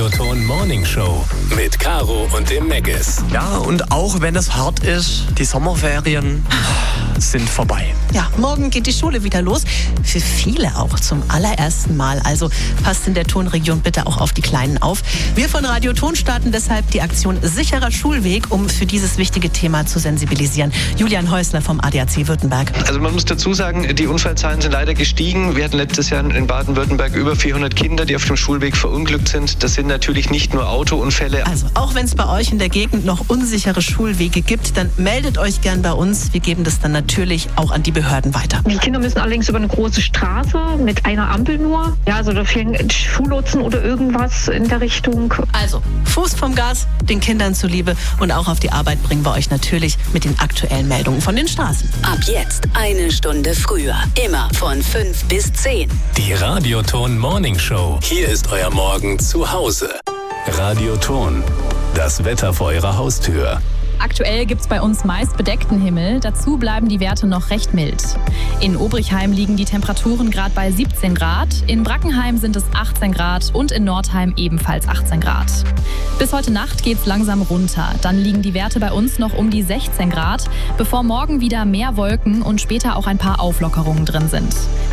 Radioton Morning Show mit Caro und dem Meggis. Ja, und auch wenn es hart ist, die Sommerferien sind vorbei. Ja, morgen geht die Schule wieder los. Für viele auch zum allerersten Mal. Also passt in der Tonregion bitte auch auf die Kleinen auf. Wir von Radioton starten deshalb die Aktion Sicherer Schulweg, um für dieses wichtige Thema zu sensibilisieren. Julian Häusler vom ADAC Württemberg. Also man muss dazu sagen, die Unfallzahlen sind leider gestiegen. Wir hatten letztes Jahr in Baden-Württemberg über 400 Kinder, die auf dem Schulweg verunglückt sind. Das sind natürlich nicht nur Autounfälle. Also auch wenn es bei euch in der Gegend noch unsichere Schulwege gibt, dann meldet euch gern bei uns. Wir geben das dann natürlich auch an die Behörden weiter. Die Kinder müssen allerdings über eine große Straße mit einer Ampel nur. Ja, also da fehlen Schullotsen oder irgendwas in der Richtung. Also Fuß vom Gas, den Kindern zuliebe, und auch auf die Arbeit bringen wir euch natürlich mit den aktuellen Meldungen von den Straßen. Ab jetzt eine Stunde früher. Immer von 5 bis 10. Die Radioton Morning Show. Hier ist euer Morgen zu Hause. Radioton. Das Wetter vor eurer Haustür. Aktuell gibt es bei uns meist bedeckten Himmel, dazu bleiben die Werte noch recht mild. In Obrichheim liegen die Temperaturen gerade bei 17 Grad, in Brackenheim sind es 18 Grad und in Nordheim ebenfalls 18 Grad. Bis heute Nacht geht's langsam runter, dann liegen die Werte bei uns noch um die 16 Grad, bevor morgen wieder mehr Wolken und später auch ein paar Auflockerungen drin sind.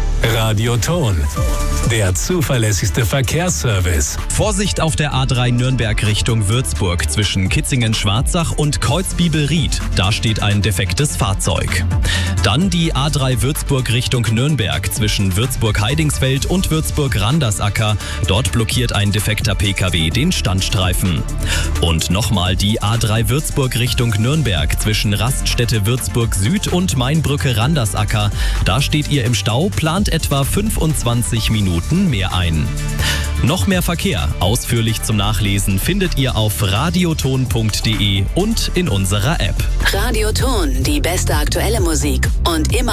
Radioton. Der zuverlässigste Verkehrsservice. Vorsicht auf der A3 Nürnberg Richtung Würzburg zwischen Kitzingen-Schwarzach und Kreuzbibelried. Da steht ein defektes Fahrzeug. Dann die A3 Würzburg Richtung Nürnberg zwischen Würzburg-Heidingsfeld und Würzburg-Randersacker. Dort blockiert ein defekter PKW den Standstreifen. Und nochmal die A3 Würzburg Richtung Nürnberg zwischen Raststätte Würzburg Süd und Mainbrücke-Randersacker. Da steht ihr im Stau, plant etwa 25 Minuten mehr ein. Noch mehr Verkehr, ausführlich zum Nachlesen, findet ihr auf radioton.de und in unserer App. Radioton, die beste aktuelle Musik und immer